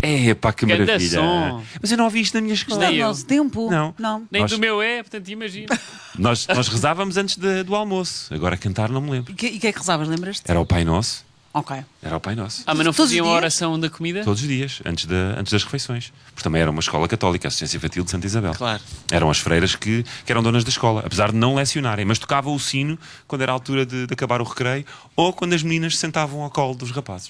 É, pá, que Ganda maravilha. som. Mas eu não ouvi isto na minha escola. Nem Não, eu. nosso tempo. Não. Nem Nós- do meu portanto imagina. Nós rezávamos antes do almoço. Agora cantar não me lembro. E que é que rezavas, lembras-te? Era o Pai Nosso. Ok. Era o Pai Nosso. Mas não Todos os faziam a dias? oração da comida? Todos os dias, antes das refeições. Porque também era uma escola católica, a Assistência Infantil de Santa Isabel. Claro. Eram as freiras que eram donas da escola, apesar de não lecionarem, mas tocavam o sino quando era a altura de acabar o recreio ou quando as meninas se sentavam ao colo dos rapazes.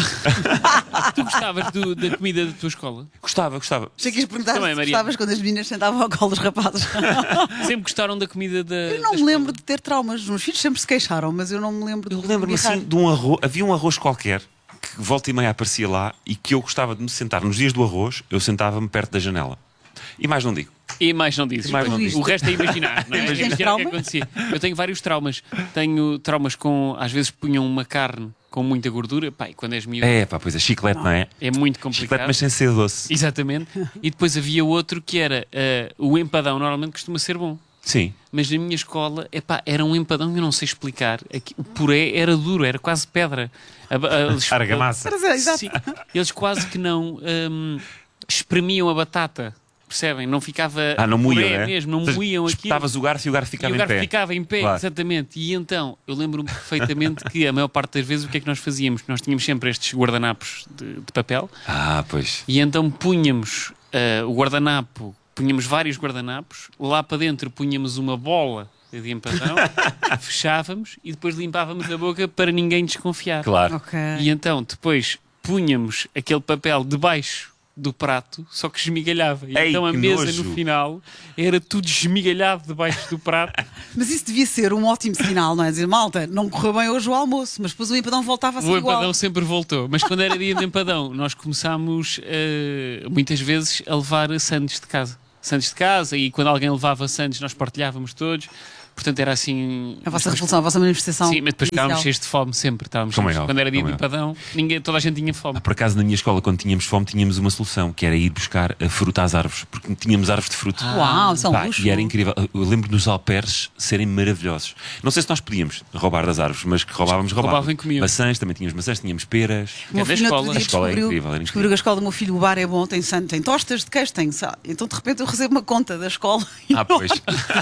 Tu gostavas da comida da tua escola? Gostava. Sei que ias perguntar Também, se Maria. gostavas quando as meninas sentavam ao colo dos rapazes. Sempre gostaram da comida da. Eu não me lembro de ter traumas. Os meus filhos sempre se queixaram, mas eu não me lembro Eu de lembro-me birrar. assim de um arroz, havia um arroz qualquer que volta e meia aparecia lá e que eu gostava de me sentar. Nos dias do arroz, eu sentava-me perto da janela. E mais não digo. E mais não dizes. E mais não digo. O resto é imaginar. Não é? Tens Imaginar o que trauma? acontecia. Eu tenho vários traumas. Tenho traumas com. Às vezes punham uma carne com muita gordura. Pá, e quando és miúdo É, pá, pois é, chiclete, não é? é muito Chiclete, complicado. mas sem ser doce. Exatamente. E depois havia outro que era o empadão. Normalmente costuma ser bom. Sim. Mas na minha escola, epá, era um empadão que eu não sei explicar. O puré era duro, era quase pedra. Argamassa. Exato. Sim, eles quase que não espremiam a batata. Percebem? Não ficava Não moíam, puré né? mesmo, não Ou seja, moíam aquilo. espetavas o garfo e o garfo E ficava o garfo em pé. ficava em pé, Claro. exatamente. E então, eu lembro-me perfeitamente que a maior parte das vezes o que é que nós fazíamos? Nós tínhamos sempre estes guardanapos de papel Pois. e então punhamos o guardanapo, punhamos vários guardanapos, lá para dentro punhamos uma bola de empadão, fechávamos e depois limpávamos a boca para ninguém desconfiar. Claro. Ok. E então depois punhamos aquele papel debaixo do prato, só que esmigalhava. E Ei, então a que mesa nojo. no final era tudo esmigalhado debaixo do prato. Mas isso devia ser um ótimo sinal, não é? Dizer, malta, não correu bem hoje o almoço, mas depois o empadão voltava a ser O igual. empadão sempre voltou. Mas quando era dia de empadão, nós começámos muitas vezes a levar sandes de casa. Sandes de casa, e quando alguém levava sandes nós partilhávamos todos. Portanto era assim... A vossa revolução, a vossa manifestação. Sim, mas depois ficávamos inicial. cheios de fome sempre. Estávamos Como é cheios. óbvio, Quando era dia como de é empadão, toda a gente tinha fome. Por acaso, na minha escola, quando tínhamos fome, tínhamos uma solução, que era ir buscar a fruta às árvores, porque tínhamos árvores de fruto. Uau, isso é um Pá, luxo. e era incrível. Eu lembro dos alperces serem maravilhosos. Não sei se nós podíamos roubar das árvores, mas que roubávamos. Roubavam e comiam. Maçãs, também tínhamos maçãs, tínhamos peras. O meu É da filho no escola. outro dia A escola é descobriu, incrível, era descobriu que a escola do meu filho, o bar é bom, tem tostas de queijo, tem sal. Então de repente eu recebo uma conta da escola. Pois.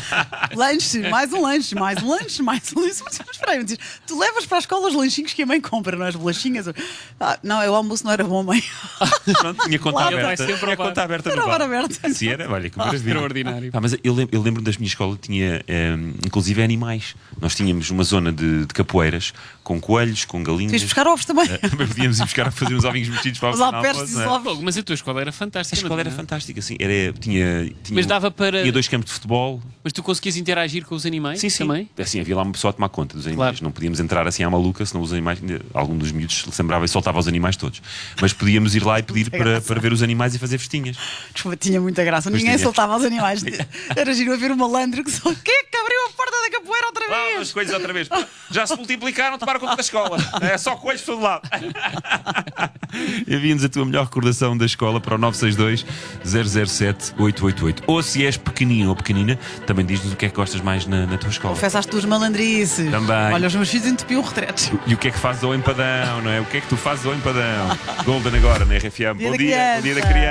Lanche, mais um lanche, mais um lanche, mais um lanche. Mas espera aí, diz, tu levas para a escola os lanchinhos que a mãe compra, não é? As bolachinhas? Não, o almoço não era bom, mãe. Pronto, tinha conta Lá aberta. vai sempre Tinha ao bar. conta aberta Era no o bar bar. aberto. Assim era, olha, que maravilha. Extraordinário. Mas eu lembro das minhas escolas, tinha inclusive animais. Nós tínhamos uma zona de capoeiras com coelhos, com galinhas. Tens de buscar ovos também. Também podíamos ir buscar a fazer uns ovinhos mexidos para o Os pequeno alperces almoço, e os não é? ovos. Fogo, mas a tua escola era fantástica. A escola não era tinha? fantástica, assim. Tinha Mas dava para... tinha 2 campos de futebol. Mas tu conseguias interagir com os animais Sim, sim. também? Assim, havia lá uma pessoa a tomar conta dos animais. Claro. Não podíamos entrar assim à maluca, senão os animais. Algum dos miúdos se lembrava e soltava os animais todos. Mas podíamos ir lá e pedir para ver os animais e fazer festinhas. Desculpa, tinha muita graça. Pois Ninguém tinha. soltava os animais. Era giro a ver o malandro que só. Quem é que abriu a porta da capoeira outra vez? As coisas outra vez. Já se multiplicaram, tomaram conta da escola. É só coelhos por todo lado. Envia-nos a tua melhor recordação da escola para o 962-007-888. Ou se és pequenino ou pequenina, também diz-nos o que é que gostas mais na tua escola. Confessa às tuas malandrices. Também. Olha, os meus filhos entupiam retretes. E o que é que fazes ao empadão, não é? O que é que tu fazes ao empadão? Golden agora na RFM. Dia Bom da dia, bom dia da criança. criança.